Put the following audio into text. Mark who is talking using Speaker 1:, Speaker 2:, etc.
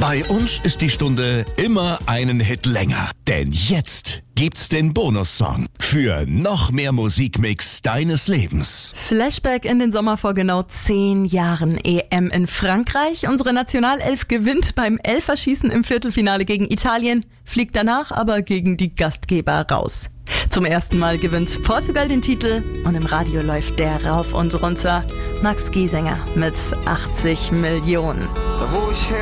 Speaker 1: Bei uns ist die Stunde immer einen Hit länger. Denn jetzt gibt's den Bonussong für noch mehr Musikmix deines Lebens.
Speaker 2: Flashback in den Sommer vor genau 10 Jahren. EM in Frankreich. Unsere Nationalelf gewinnt beim Elferschießen im Viertelfinale gegen Italien, fliegt danach aber gegen die Gastgeber raus. Zum ersten Mal gewinnt Portugal den Titel und im Radio läuft der rauf und runter. Max Giesinger mit 80 Millionen.
Speaker 3: Da wo ich